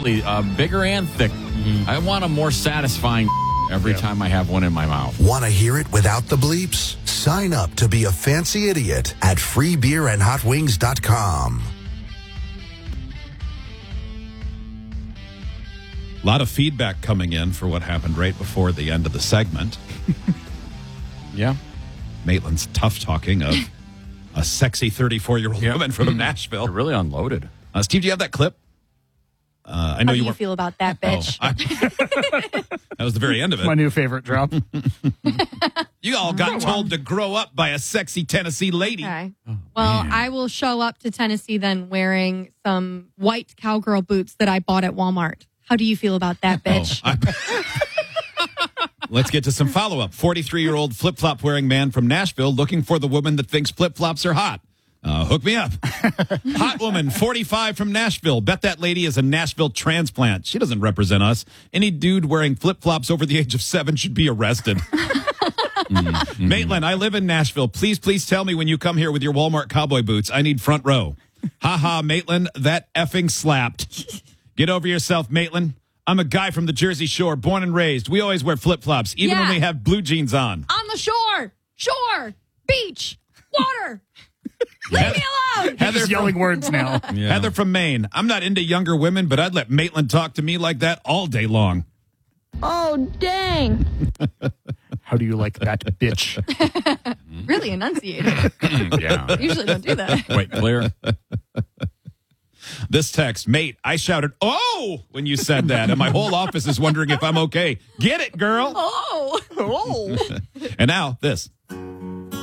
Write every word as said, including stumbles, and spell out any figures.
absolutely. Uh, bigger and thick. Mm-hmm. I want a more satisfying every yeah. time I have one in my mouth. Want to hear it without the bleeps? Sign up to be a fancy idiot at free beer and hot wings dot com. A lot of feedback coming in for what happened right before the end of the segment. Yeah. Maitland's tough talking of a sexy thirty-four-year-old yep. woman from Nashville. They're really unloaded. Uh, Steve, do you have that clip? Uh, I know How do you, you were... feel about that, bitch? Oh, I... that was the very end of it. My new favorite drop. You all got told to grow up by a sexy Tennessee lady. Okay. Oh, well, man. I will show up to Tennessee then wearing some white cowgirl boots that I bought at Walmart. How do you feel about that, bitch? Oh, I... Let's get to some follow-up. forty-three-year-old flip-flop wearing man from Nashville looking for the woman that thinks flip-flops are hot. Uh, hook me up. Hot woman, forty-five from Nashville. Bet that lady is a Nashville transplant. She doesn't represent us. Any dude wearing flip-flops over the age of seven should be arrested. mm-hmm. Maitland, I live in Nashville. Please, please tell me when you come here with your Walmart cowboy boots. I need front row. Ha ha, Maitland, that effing slapped. Get over yourself, Maitland. I'm a guy from the Jersey Shore, born and raised. We always wear flip-flops, even yeah. when we have blue jeans on. On the shore, shore, beach, water. Leave me alone. Heather Just yelling from, words now. Yeah. Heather from Maine. I'm not into younger women, but I'd let Maitland talk to me like that all day long. Oh, dang. How do you like that, bitch? Really enunciated. Yeah. Usually don't do that. Wait, clear. This text, mate, I shouted, oh, when you said that, and my whole office is wondering if I'm okay. Get it, girl. Oh. Oh. And now, this.